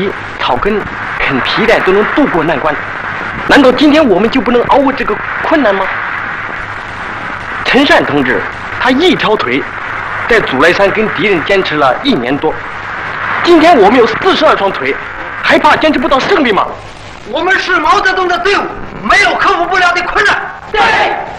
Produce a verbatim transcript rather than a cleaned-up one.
鸡、草根、啃皮带都能渡过难关，难道今天我们就不能熬过这个困难吗？陈善同志，他一条腿在祖来山跟敌人坚持了一年多，今天我们有四十二双腿，还怕坚持不到胜利吗？ 我们是毛泽东的队伍，没有克服不了的困难。 对。